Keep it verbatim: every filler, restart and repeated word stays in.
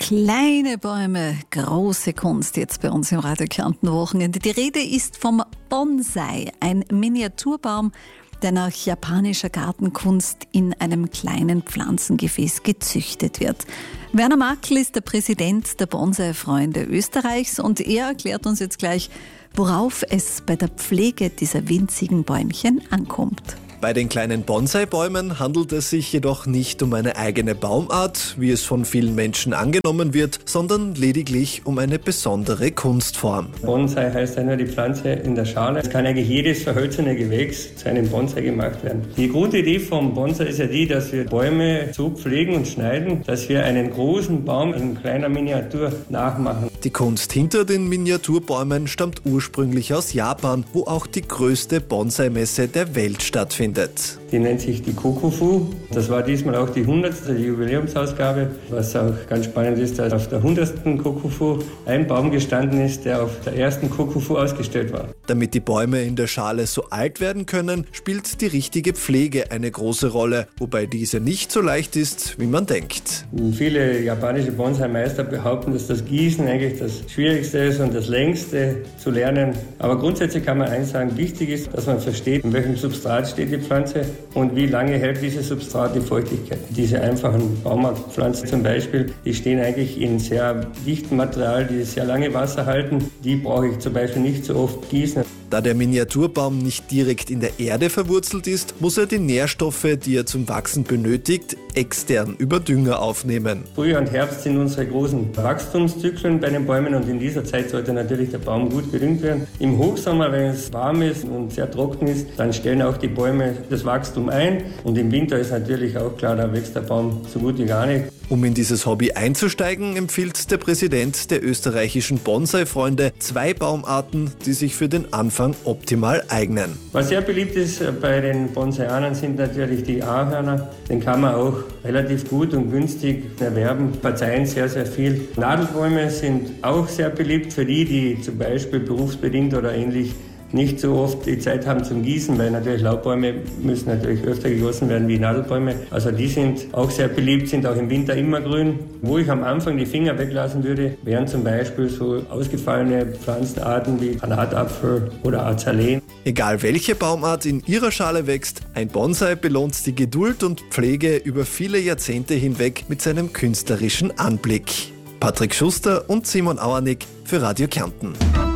Kleine Bäume, große Kunst jetzt bei uns im Radio Kärnten Wochenende. Die Rede ist vom Bonsai, ein Miniaturbaum, der nach japanischer Gartenkunst in einem kleinen Pflanzengefäß gezüchtet wird. Werner Markl ist der Präsident der Bonsai-Freunde Österreichs und er erklärt uns jetzt gleich, worauf es bei der Pflege dieser winzigen Bäumchen ankommt. Bei den kleinen Bonsai-Bäumen handelt es sich jedoch nicht um eine eigene Baumart, wie es von vielen Menschen angenommen wird, sondern lediglich um eine besondere Kunstform. Bonsai heißt ja nur die Pflanze in der Schale. Es kann eigentlich jedes verhölzene Gewächs zu einem Bonsai gemacht werden. Die Grundidee vom Bonsai ist ja die, dass wir Bäume so pflegen und schneiden, dass wir einen großen Baum in kleiner Miniatur nachmachen. Die Kunst hinter den Miniaturbäumen stammt ursprünglich aus Japan, wo auch die größte Bonsai-Messe der Welt stattfindet. Die nennt sich die Kokufu. Das war diesmal auch die hundertste Jubiläumsausgabe. Was auch ganz spannend ist, dass auf der hundertsten Kokufu ein Baum gestanden ist, der auf der ersten Kokufu ausgestellt war. Damit die Bäume in der Schale so alt werden können, spielt die richtige Pflege eine große Rolle, wobei diese nicht so leicht ist, wie man denkt. Viele japanische Bonsai-Meister behaupten, dass das Gießen eigentlich das Schwierigste ist und das Längste zu lernen. Aber grundsätzlich kann man eins sagen, wichtig ist, dass man versteht, in welchem Substrat steht die Pflanze und wie lange hält dieses Substrat die Feuchtigkeit. Diese einfachen Baumarktpflanzen zum Beispiel, die stehen eigentlich in sehr dichtem Material, die sehr lange Wasser halten. Die brauche ich zum Beispiel nicht so oft gießen. Da der Miniaturbaum nicht direkt in der Erde verwurzelt ist, muss er die Nährstoffe, die er zum Wachsen benötigt, extern über Dünger aufnehmen. Frühjahr und Herbst sind unsere großen Wachstumszyklen bei den Bäumen und in dieser Zeit sollte natürlich der Baum gut gedüngt werden. Im Hochsommer, wenn es warm ist und sehr trocken ist, dann stellen auch die Bäume das Wachstum ein und im Winter ist natürlich auch klar, da wächst der Baum so gut wie gar nicht. Um in dieses Hobby einzusteigen, empfiehlt der Präsident der österreichischen Bonsai-Freunde zwei Baumarten, die sich für den Anfang optimal eignen. Was sehr beliebt ist bei den Bonsaianern sind natürlich die Ahorner. Den kann man auch relativ gut und günstig erwerben, verzeihen sehr, sehr viel. Nadelbäume sind auch sehr beliebt für die, die zum Beispiel berufsbedingt oder ähnlich nicht so oft die Zeit haben zum Gießen, weil natürlich Laubbäume müssen natürlich öfter gegossen werden wie Nadelbäume. Also die sind auch sehr beliebt, sind auch im Winter immer grün. Wo ich am Anfang die Finger weglassen würde, wären zum Beispiel so ausgefallene Pflanzenarten wie Granatapfel oder Azaleen. Egal welche Baumart in ihrer Schale wächst, ein Bonsai belohnt die Geduld und Pflege über viele Jahrzehnte hinweg mit seinem künstlerischen Anblick. Patrick Schuster und Simon Auernick für Radio Kärnten.